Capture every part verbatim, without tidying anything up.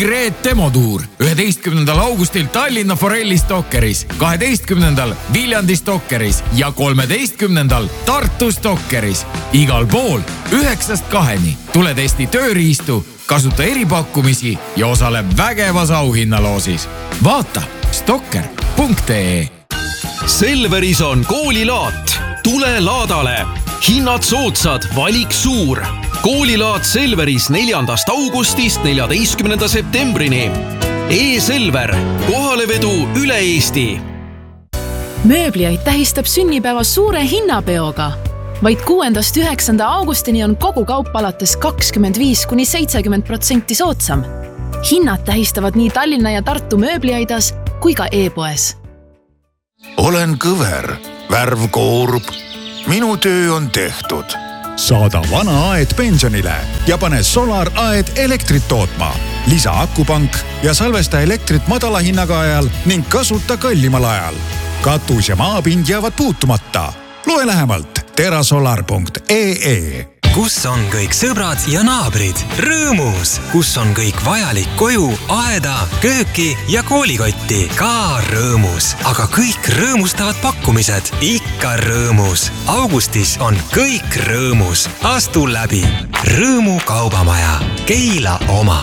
Great demotuur üheteistkümnendal augustil Tallinna Forelli Stokkeris, kaheteistkümnendal Viljandi Stokkeris ja kolmeteistkümnendal Tartu Stokkeris. Igal pool üheksast kaheni. Tule testi tööriistu, kasuta eripakkumisi ja osale vägevas auhinnaloosis. Vaata stokker punkt ee. Selveris on koolilaat. Tule laadale. Hinnad soodsad, valik suur. Koolilaat Selveris neljandast augustist neljateistkümnenda septembrini. E-Selver, kohalevedu üle Eesti. Mööbliaid tähistab sünnipäeva suure hinnapeoga. Vaid kuuendast üheksanda augustini on kogu kaup alates kakskümmend viis kuni seitsekümmend protsenti soodsam. Hinnad tähistavad nii Tallinna ja Tartu mööbliaidas kui ka e-poes. Olen kõver, värv koorub. Minu töö on tehtud. Saada vana aed pensionile ja pane Solar aed elektrit tootma. Lisa akupank ja salvesta elektrit madala hinnaga ajal ning kasuta kallimal ajal. Katus ja maapind jäävad puutumata. Loe lähemalt terasolar punkt ee. Kus on kõik sõbrad ja naabrid? Rõõmus! Kus on kõik vajalik koju, aeda, kööki ja koolikotti? Ka Rõõmus! Aga kõik rõõmustavad pakkumised ikka Rõõmus. Augustis on kõik Rõõmus. Astu läbi! Rõõmu kaubamaja. Keila oma.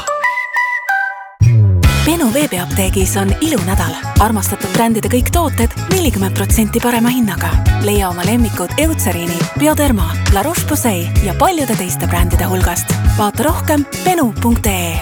Benu veebiapteegis on ilunädal. Armastatud brändide kõik tooted nelikümmend protsenti parema hinnaga. Leia oma lemmikud Eucerini, Bioderma, La Roche-Posay ja paljude teiste brändide hulgast. Vaata rohkem benu punkt ee.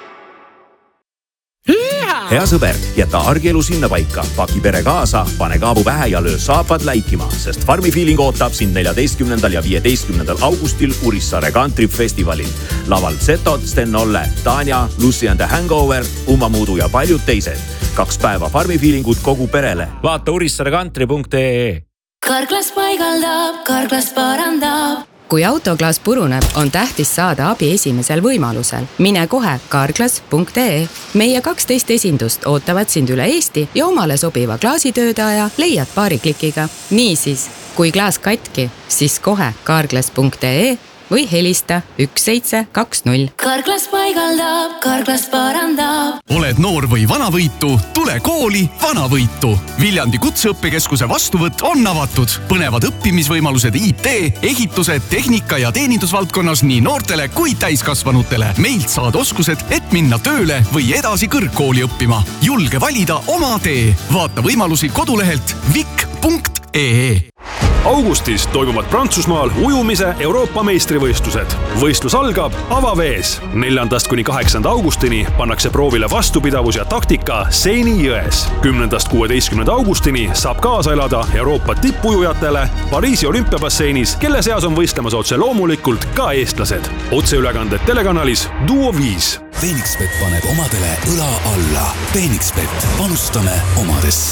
Hea sõber, jäta argielu sinna paika. Paki pere kaasa, pane kaabu pähe ja löö saapad läikima, sest Farmi Feeling ootab sind neljateistkümnendal ja viieteistkümnendal augustil Urissaare Country Festivalil. Laval Zetod, Sten Olle, Tanja, Lucy and the Hangover, Uma Muudu ja paljud teised. Kaks päeva Farmi Feelingut kogu perele. Vaata urissaare country punkt ee. Karklas paigaldab, Karklas parandab. Kui autoklaas puruneb, on tähtis saada abi esimesel võimalusel. Mine kohe karklas punkt ee. Meie kaksteist esindust ootavad sind üle Eesti ja omale sobiva klaasitöödaja leiad paari klikiga. Niisiis, kui klaas katki, siis kohe karklas punkt ee või helista üks seitse kaks null. Karklas paigaldab, Karklas parandab. Oled noor või vanavõitu, tule kooli vanavõitu. Viljandi kutseõppekeskuse vastuvõtt on avatud. Põnevad õppimisvõimalused I T, ehitused, tehnika ja teenindusvaldkonnas nii noortele kui täiskasvanutele. Meilt saad oskused, et minna tööle või edasi kõrgkooli õppima. Julge valida oma tee. Vaata võimalusi kodulehelt vik punkt ee. Augustis toimuvad Prantsusmaal ujumise Euroopa meistrivõistlused. Võistlus algab avavees. Neljandast kuni kaheksanda augustini pannakse proovile vastupidavus ja taktika Seini jões. Kümnendast kuueteistkümnenda augustini saab kaasa elada Euroopa tippujujatele Pariisi olümpiabasseinis, kelle seas on võistlemas otse loomulikult ka eestlased. Otseülekanded telekanalis Duo viis. Phoenixbet paneb omadele õla alla. Phoenixbet, panustame omadesse.